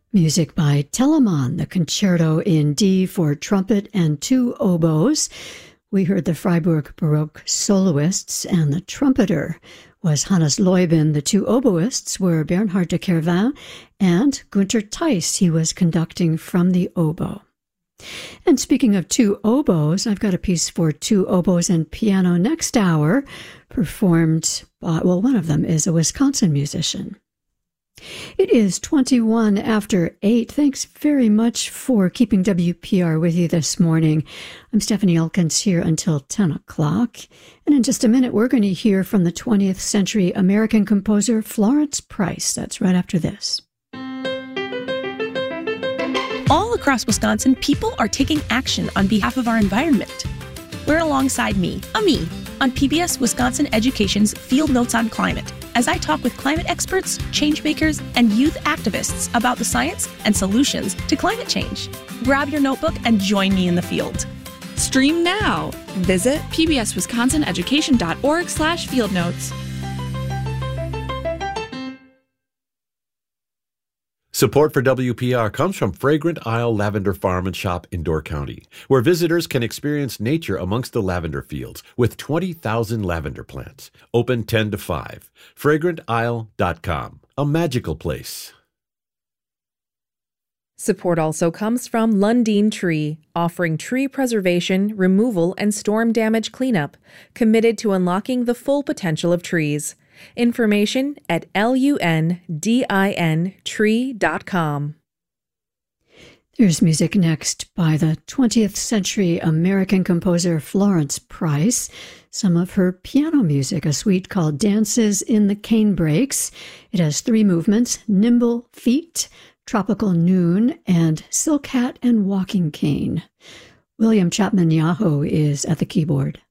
Music by Telemann, the Concerto in D for trumpet and two oboes. We heard the Freiburg Baroque soloists, and the trumpeter was Hannes Leuben. The two oboists were Bernhard de Kervin and Günter Theiss. He was conducting from the oboe. And speaking of two oboes, I've got a piece for two oboes and piano next hour, performed by, one of them is a Wisconsin musician. It is 21 after 8. Thanks very much for keeping WPR with you this morning. I'm Stephanie Elkins here until 10 o'clock. And in just a minute, we're going to hear from the 20th century American composer Florence Price. That's right after this. All across Wisconsin, people are taking action on behalf of our environment. We're alongside me, on PBS Wisconsin Education's Field Notes on Climate, as I talk with climate experts, change makers, and youth activists about the science and solutions to climate change. Grab your notebook and join me in the field. Stream now. Visit pbswisconsineducation.org/fieldnotes. Support for WPR comes from Fragrant Isle Lavender Farm and Shop in Door County, where visitors can experience nature amongst the lavender fields with 20,000 lavender plants. Open 10 to 5. FragrantIsle.com. A magical place. Support also comes from Lundin Tree, offering tree preservation, removal, and storm damage cleanup, committed to unlocking the full potential of trees. Information at lundintree.com. There's music next by the 20th century American composer Florence Price. Some of her piano music, a suite called Dances in the Canebrakes. It has 3 movements: Nimble Feet, Tropical Noon, and Silk Hat and Walking Cane. William Chapman Yahoo is at the keyboard.